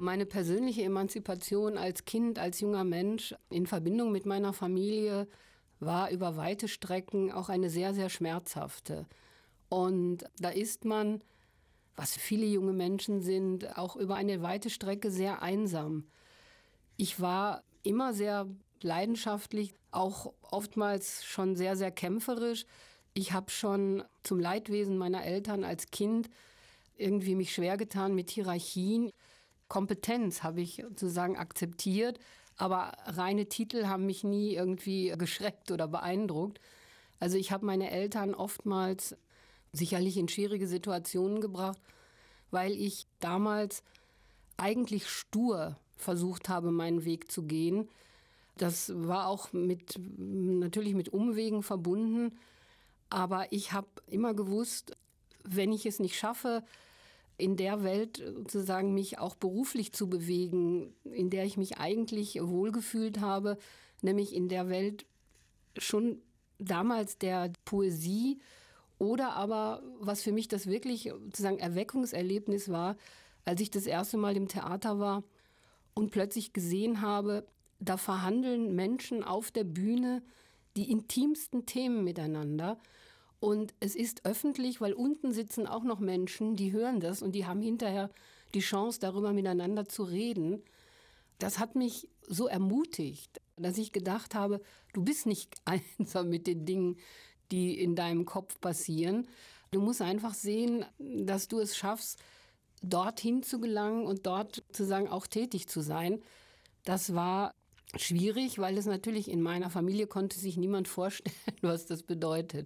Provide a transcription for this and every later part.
Meine persönliche Emanzipation als Kind, als junger Mensch in Verbindung mit meiner Familie war über weite Strecken auch eine sehr, sehr schmerzhafte. Und da ist man, was viele junge Menschen sind, auch über eine weite Strecke sehr einsam. Ich war immer sehr leidenschaftlich, auch oftmals schon sehr, sehr kämpferisch. Ich habe schon zum Leidwesen meiner Eltern als Kind irgendwie mich schwer getan mit Hierarchien. Kompetenz habe ich sozusagen akzeptiert, aber reine Titel haben mich nie irgendwie geschreckt oder beeindruckt. Also ich habe meine Eltern oftmals sicherlich in schwierige Situationen gebracht, weil ich damals eigentlich stur versucht habe, meinen Weg zu gehen. Das war auch natürlich mit Umwegen verbunden, aber ich habe immer gewusst, wenn ich es nicht schaffe, in der Welt sozusagen mich auch beruflich zu bewegen, in der ich mich eigentlich wohlgefühlt habe, nämlich in der Welt schon damals der Poesie oder aber, was für mich das wirklich sozusagen Erweckungserlebnis war, als ich das erste Mal im Theater war und plötzlich gesehen habe, da verhandeln Menschen auf der Bühne die intimsten Themen miteinander. Und es ist öffentlich, weil unten sitzen auch noch Menschen, die hören das und die haben hinterher die Chance, darüber miteinander zu reden. Das hat mich so ermutigt, dass ich gedacht habe, du bist nicht einsam mit den Dingen, die in deinem Kopf passieren. Du musst einfach sehen, dass du es schaffst, dorthin zu gelangen und dort sozusagen auch tätig zu sein. Das war schwierig, weil es natürlich in meiner Familie konnte sich niemand vorstellen, was das bedeutet.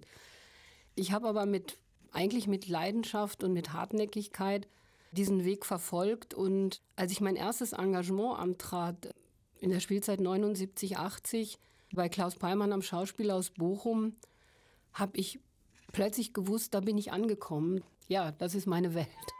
Ich habe aber eigentlich mit Leidenschaft und mit Hartnäckigkeit diesen Weg verfolgt. Und als ich mein erstes Engagement antrat, in der Spielzeit 79, 80, bei Klaus Peimann am Schauspielhaus Bochum, habe ich plötzlich gewusst, da bin ich angekommen. Ja, das ist meine Welt.